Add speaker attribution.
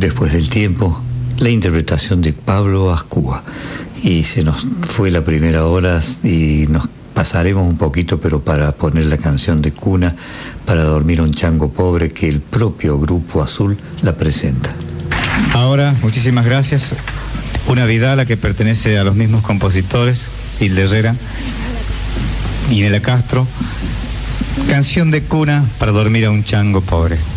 Speaker 1: Después del tiempo, la interpretación de Pablo Ascúa. Y se nos fue la primera hora y nos pasaremos un poquito, pero para poner la canción de cuna, Para dormir a un chango pobre, que el propio Grupo Azul la presenta.
Speaker 2: Ahora, muchísimas gracias. Una vidala que pertenece a los mismos compositores, Hilde Herrera y Nela Castro. Canción de cuna, Para dormir a un chango pobre.